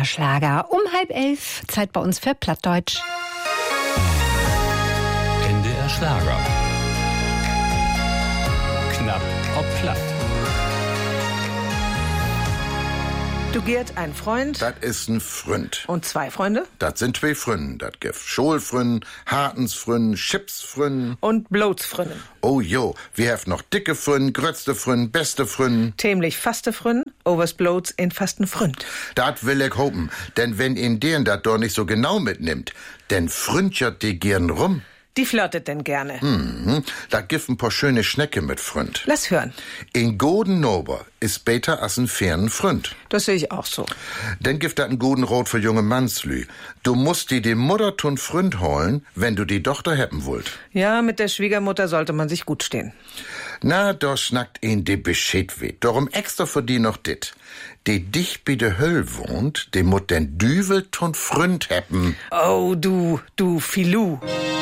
NDR-Schlager. Um 10:30, Zeit bei uns für Plattdeutsch. NDR-Schlager. Knapp ob platt. Du Gerd, ein Freund. Das ist ein Fründ. Und zwei Freunde. Das sind zwei Fründen. Das gibt Scholfründen, Hartensfründen, Chipsfründen. Und Bloatsfründen. Oh jo, wir haben noch dicke Fründen, grötzte Fründen, beste Fründen. Themlich faste Fründen, overs Bloats in fasten Fründ. Dat will ich hopen, denn wenn in deren dat doch nicht so genau mitnimmt, denn fründjert die gern rum. Die flirtet denn gerne. Da gibt ein paar schöne Schnecke mit Fründ. Lass hören. In goden Nober ist beter as en fernen Fründ. Das sehe ich auch so. Denn gibt dat en goden Rot für junge Mannslü. Du musst die Mutter tun Fründ holen, wenn du die Tochter hebben wollt. Ja, mit der Schwiegermutter sollte man sich gut stehen. Na, da schnackt ihn de Bescheid weh. Darum extra für die noch dit. Die dicht bei de Höll wohnt, die mut den Düvel tun Fründ hebben. Oh, du Filou.